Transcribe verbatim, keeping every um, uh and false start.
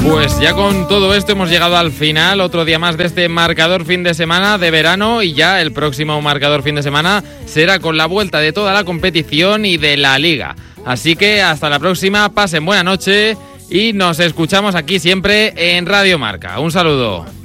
Pues ya con todo esto hemos llegado al final, otro día más de este marcador fin de semana de verano, y ya el próximo marcador fin de semana será con la vuelta de toda la competición y de la liga. Así que hasta la próxima, pasen buena noche y nos escuchamos aquí siempre en Radio Marca. Un saludo.